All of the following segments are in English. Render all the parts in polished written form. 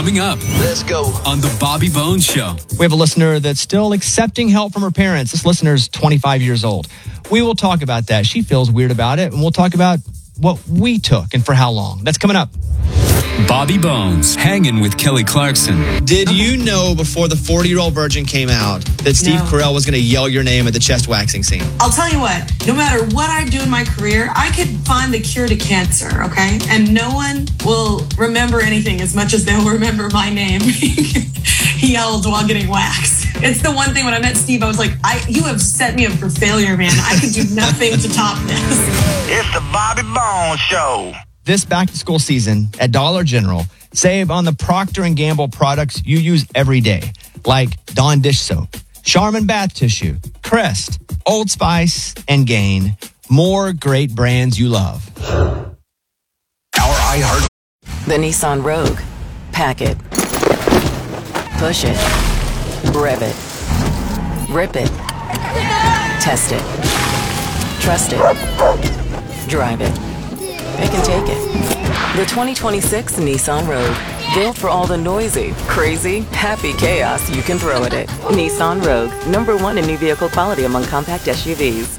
Coming up. Let's go. On the Bobby Bones Show. We have a listener that's still accepting help from her parents. This listener's 25 years old. We will talk about that. She feels weird about it, and we'll talk about what we took and for how long. That's coming up. Bobby Bones, hanging with Kelly Clarkson. Did you know before the 40-Year-Old Virgin came out that Steve Carell was going to yell your name at the chest waxing scene? I'll tell you what, no matter what I do in my career, I could find the cure to cancer, okay? And no one will remember anything as much as they'll remember my name. He yelled while getting waxed. It's the one thing when I met Steve, I was like, you have set me up for failure, man. I could do nothing to top this. It's the Bobby Bones Show. This back-to-school season at Dollar General, save on the Procter & Gamble products you use every day, like Dawn dish soap, Charmin bath tissue, Crest, Old Spice, and Gain. More great brands you love. Our iHeart. The Nissan Rogue. Pack it. Push it. Rev it. Rip it. Test it. Trust it. Drive it. They can take it. The 2026 Nissan Rogue. Built for all the noisy, crazy, happy chaos you can throw at it. Nissan Rogue. #1 in new vehicle quality among compact SUVs.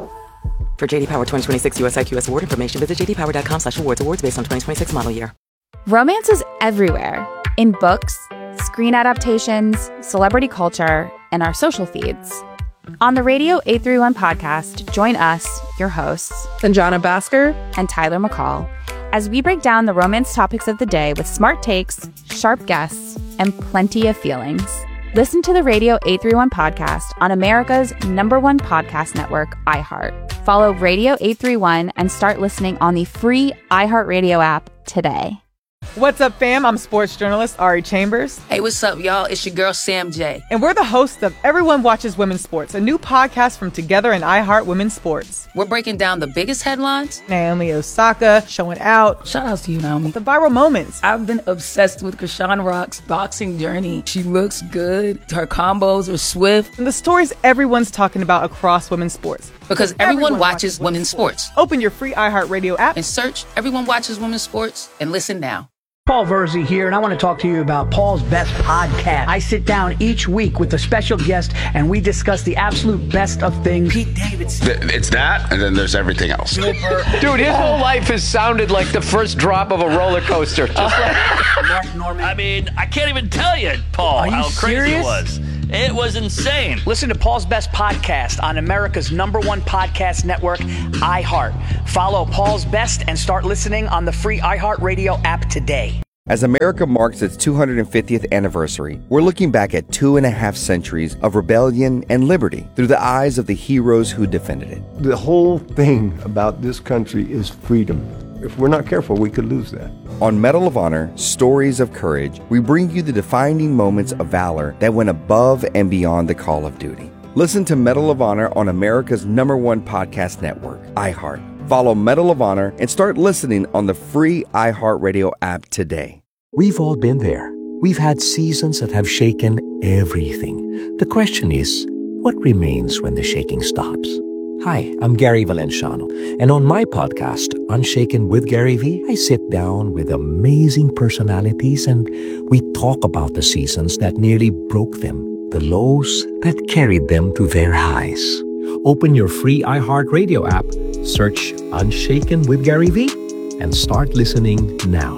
For JD Power 2026 US IQS award information, visit jdpower.com/awards. Awards based on 2026 model year. Romance is everywhere. In books, screen adaptations, celebrity culture, and our social feeds. On the Radio 831 podcast, join us, your hosts, Sanjana Bhaskar and Tyler McCall, as we break down the romance topics of the day with smart takes, sharp guests, and plenty of feelings. Listen to the Radio 831 podcast on America's #1 podcast network, iHeart. Follow Radio 831 and start listening on the free iHeartRadio app today. What's up, fam? I'm sports journalist Ari Chambers. Hey, what's up, y'all? It's your girl, Sam J. And we're the hosts of Everyone Watches Women's Sports, a new podcast from Together and iHeart Women's Sports. We're breaking down the biggest headlines. Naomi Osaka showing out. Shout out to you, Naomi. The viral moments. I've been obsessed with Krishan Rock's boxing journey. She looks good. Her combos are swift. And the stories everyone's talking about across women's sports. Because everyone watches women's sports. Open your free iHeartRadio app and search Everyone Watches Women's Sports and listen now. Paul Verzi here, and I want to talk to you about Paul's Best Podcast. I sit down each week with a special guest, and we discuss the absolute best of things. Pete Davidson. It's that, and then there's everything else. Dude, his whole life has sounded like the first drop of a roller coaster. Just like Mark Norman. I mean, I can't even tell you, Paul, how crazy it was. It was insane. Listen to Paul's Best Podcast on America's #1 podcast network, iHeart. Follow Paul's Best and start listening on the free iHeartRadio app today. As America marks its 250th anniversary, we're looking back at 2.5 centuries of rebellion and liberty through the eyes of the heroes who defended it. The whole thing about this country is freedom. If we're not careful, we could lose that. On Medal of Honor, Stories of Courage, we bring you the defining moments of valor that went above and beyond the call of duty. Listen to Medal of Honor on America's #1 podcast network, iHeart. Follow Medal of Honor and start listening on the free iHeartRadio app today. We've all been there. We've had seasons that have shaken everything. The question is, what remains when the shaking stops? Hi, I'm Gary Valenciano, and on my podcast, Unshaken with Gary V, I sit down with amazing personalities and we talk about the seasons that nearly broke them, the lows that carried them to their highs. Open your free iHeartRadio app, search Unshaken with Gary V, and start listening now.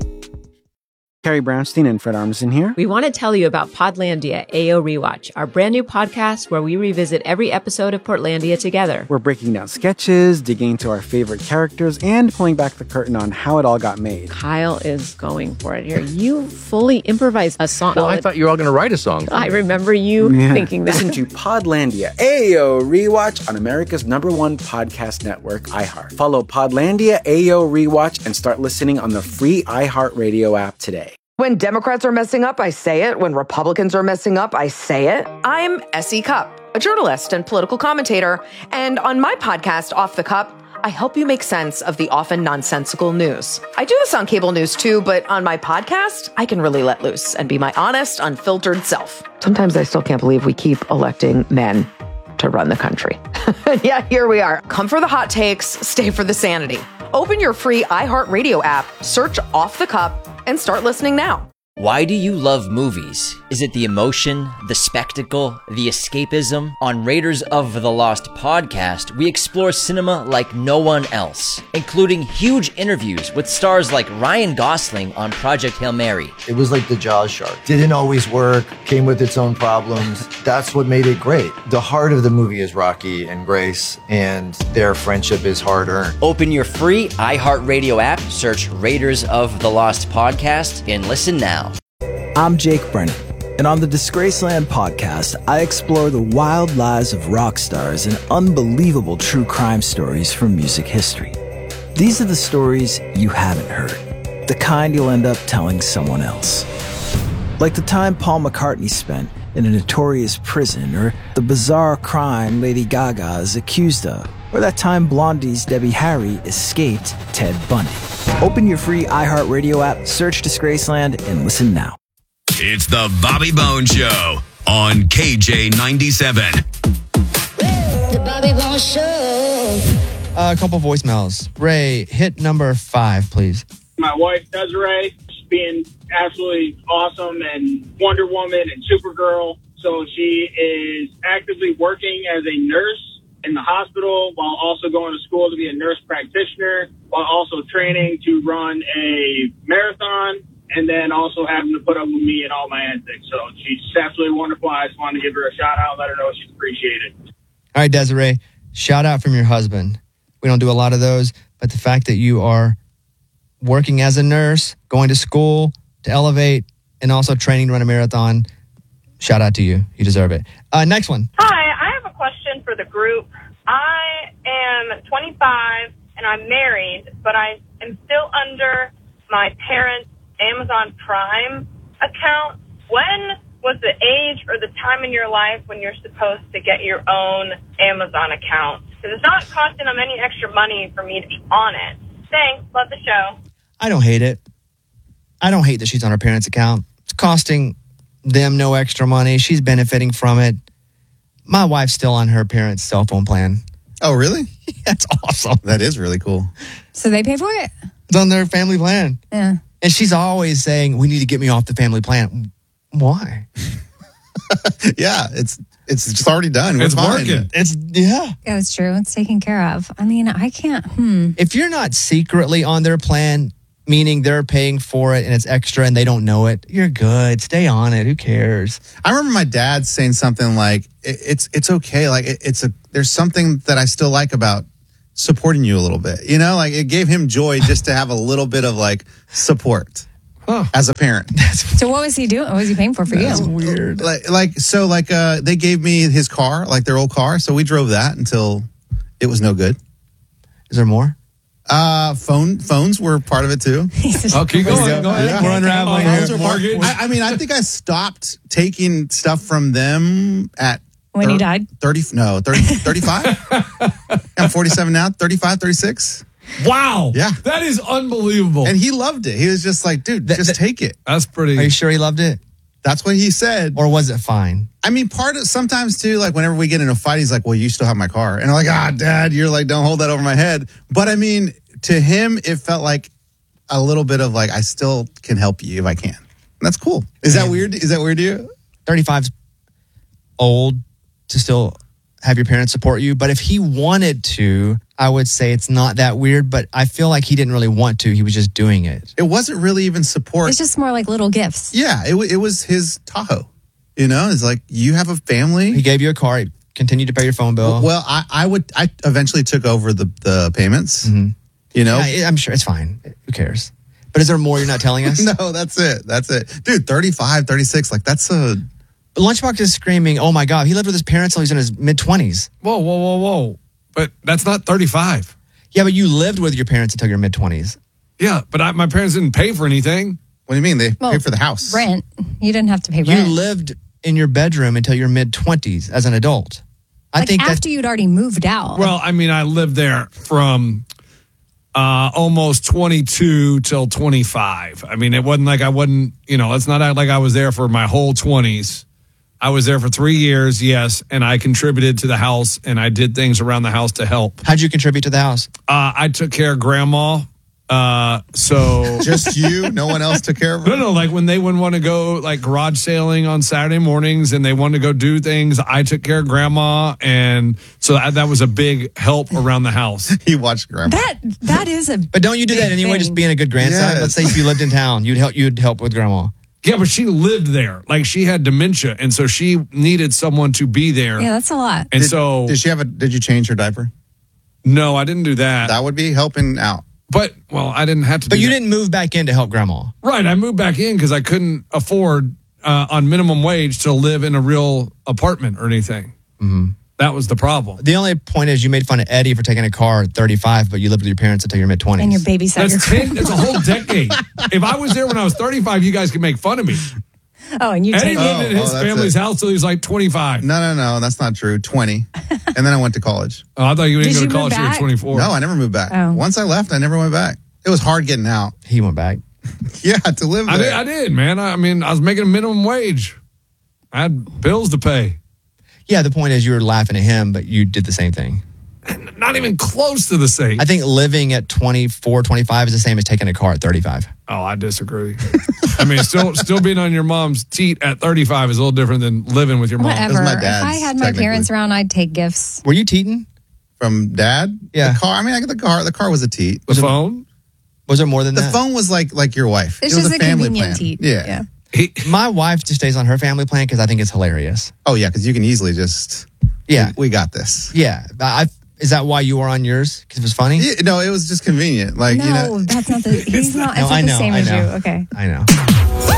Carrie Brownstein and Fred Armisen here. We want to tell you about Podlandia AO Rewatch, our brand new podcast where we revisit every episode of Portlandia together. We're breaking down sketches, digging into our favorite characters, and pulling back the curtain on how it all got made. Kyle is going for it here. You fully improvised a song. Well, I thought you were all going to write a song. I remember you thinking that. Listen to Podlandia AO Rewatch on America's #1 podcast network, iHeart. Follow Podlandia AO Rewatch and start listening on the free iHeartRadio app today. When Democrats are messing up, I say it. When Republicans are messing up, I say it. I'm S.E. Cupp, a journalist and political commentator. And on my podcast, Off the Cup, I help you make sense of the often nonsensical news. I do this on cable news too, but on my podcast, I can really let loose and be my honest, unfiltered self. Sometimes I still can't believe we keep electing men to run the country. Yeah, here we are. Come for the hot takes, stay for the sanity. Open your free iHeartRadio app, search Off the Cup, and start listening now. Why do you love movies? Is it the emotion, the spectacle, the escapism? On Raiders of the Lost podcast, we explore cinema like no one else, including huge interviews with stars like Ryan Gosling on Project Hail Mary. It was like the Jaws shark. Didn't always work, came with its own problems. That's what made it great. The heart of the movie is Rocky and Grace, and their friendship is hard-earned. Open your free iHeartRadio app, search Raiders of the Lost podcast, and listen now. I'm Jake Brennan, and on the Disgraceland podcast, I explore the wild lives of rock stars and unbelievable true crime stories from music history. These are the stories you haven't heard, the kind you'll end up telling someone else. Like the time Paul McCartney spent in a notorious prison, or the bizarre crime Lady Gaga is accused of, or that time Blondie's Debbie Harry escaped Ted Bundy. Open your free iHeartRadio app, search Disgraceland, and listen now. It's the Bobby Bones Show on KJ97. The Bobby Bones Show. A couple voicemails. Ray, hit number 5, please. My wife, Desiree, she's being absolutely awesome and Wonder Woman and Supergirl. So she is actively working as a nurse in the hospital while also going to school to be a nurse practitioner, while also training to run a marathon, and then also having to put up with me and all my antics. So she's absolutely wonderful. I just wanted to give her a shout out and let her know she's appreciated. All right, Desiree, shout out from your husband. We don't do a lot of those, but the fact that you are working as a nurse, going to school to elevate, and also training to run a marathon, shout out to you. You deserve it. Next one. Hi, I have a question for the group. I am 25 and I'm married, but I am still under my parents' Amazon Prime account. When was the age or the time in your life when you're supposed to get your own Amazon account? Because it's not costing them any extra money for me to be on it. Thanks. Love the show. I don't hate it. I don't hate that she's on her parents' account. It's costing them no extra money. She's benefiting from it. My wife's still on her parents' cell phone plan. Oh, really? That's awesome. That is really cool. So they pay for it? It's on their family plan. Yeah. And she's always saying, we need to get me off the family plan. Why? Yeah, it's just already done. It's fine. working. Yeah, it's true. It's taken care of. I mean, I can't. If you're not secretly on their plan, meaning they're paying for it and it's extra and they don't know it, you're good. Stay on it. Who cares? I remember my dad saying something like, "It's okay. Like there's something that I still like about supporting you a little bit. You know, like it gave him joy just to have a little bit of like support." As a parent. So what was he doing? What was he paying for you? That's weird. They gave me his car, like their old car. So we drove that until it was no good. Is there more? Phones were part of it too. Oh, keep going. Go ahead. Yeah. We're unraveling here. I mean, I think I stopped taking stuff from them at when he died? 35. I'm 47 now, 35, 36. Wow. Yeah. That is unbelievable. And he loved it. He was just like, dude, just take it. That's pretty. Are you sure he loved it? That's what he said. Or was it fine? I mean, sometimes too, like whenever we get in a fight, he's like, well, you still have my car. And I'm like, Dad, you're like, don't hold that over my head. But I mean, to him, it felt like a little bit of like, I still can help you if I can. And that's cool. Is that weird? Is that weird to you? 35's old to still have your parents support you. But if he wanted to, I would say it's not that weird. But I feel like he didn't really want to. He was just doing it. It wasn't really even support. It's just more like little gifts. Yeah, it was his Tahoe. You know, it's like, you have a family. He gave you a car. He continued to pay your phone bill. Well, I eventually took over the payments. Mm-hmm. You know? Yeah, I'm sure it's fine. Who cares? But is there more you're not telling us? No, that's it. Dude, 35, 36, like that's a... Lunchbox is screaming, oh my God, he lived with his parents until he's in his mid-20s. Whoa. But that's not 35. Yeah, but you lived with your parents until your mid-20s. Yeah, but my parents didn't pay for anything. What do you mean? They paid for the house. Rent. You didn't have to pay rent. You lived in your bedroom until your mid-20s as an adult. I think after you'd already moved out. Well, I mean, I lived there from almost 22 till 25. I mean, it wasn't like I wasn't, it's not like I was there for my whole 20s. I was there for 3 years, yes, and I contributed to the house, and I did things around the house to help. How'd you contribute to the house? I took care of Grandma So just you? No one else took care of her? No, like when they wouldn't want to go like garage sailing on Saturday mornings and they wanted to go do things, I took care of grandma. And so that was a big help around the house. He watched grandma. That is a But don't you do that anyway, just being a good grandson? Yes. Let's say if you lived in town, you'd help with grandma. Yeah, but she lived there. Like she had dementia. And so she needed someone to be there. Yeah, that's a lot. And so did you change her diaper? No, I didn't do that. That would be helping out. But, well, I didn't have to But do you that. didn't move back in to help grandma. Right. I moved back in because I couldn't afford on minimum wage to live in a real apartment or anything. Mm-hmm. That was the problem. The only point is you made fun of Eddie for taking a car at 35, but you lived with your parents until your mid-20s. And your babysat your That's 10. It's a whole decade. If I was there when I was 35, you guys could make fun of me. Oh, and you Eddie take lived in his that's family's it. house till he was like 25. No, that's not true. 20. And then I went to college. Oh, I thought you didn't Did go you to move college till you were back? 24. No, I never moved back. Oh. Once I left, I never went back. It was hard getting out. He went back. Yeah, to live there. I did, man. I mean, I was making a minimum wage. I had bills to pay. Yeah, the point is you were laughing at him, but you did the same thing. Not even close to the same. I think living at 24, 25 is the same as taking a car at 35. Oh, I disagree. I mean, still being on your mom's teat at 35 is a little different than living with your mom. Whatever. my If dad's, I had my technically. parents around, I'd take gifts. Were you teeting? From dad? Yeah. The car. I mean, I got the car. The car was a teat. The phone? Was there more than The that? phone was like your wife. It's it was just a a family convenient plan. teat. Yeah. My wife just stays on her family plan because I think it's hilarious. Oh, yeah, because you can easily just, Yeah. we got this. Yeah. Is that why you were on yours? Because it was funny? Yeah, no, it was just convenient. Like, No, you know. that's not the. He's not. No, It's I not the know, same I as you. know. Okay. I know.